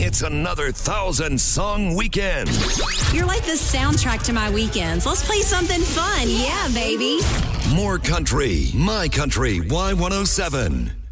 It's another 1,000-song weekend. You're like the soundtrack to my weekends. Let's play something fun. Yeah, baby. More country. My Country Y107.